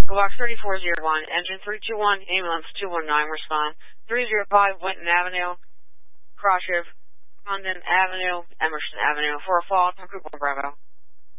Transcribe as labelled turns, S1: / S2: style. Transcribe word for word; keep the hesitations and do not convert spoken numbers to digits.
S1: Box thirty-four oh one, engine three two one, ambulance two one nine, respond. three oh five Winton Avenue, Cross River, Condon Avenue, Emerson Avenue, for a fall, Tom Cooper Bravo.